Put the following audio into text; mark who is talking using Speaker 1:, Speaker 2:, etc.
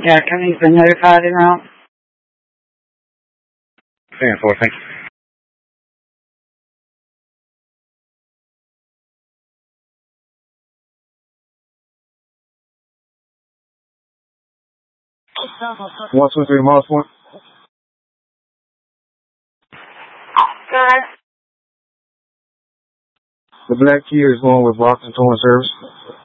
Speaker 1: Yeah, company's been notified and all.
Speaker 2: 10-4, thank you. One, two, three, Mars Point.
Speaker 1: Good.
Speaker 2: The black Kia is going with Brockton Towing Service.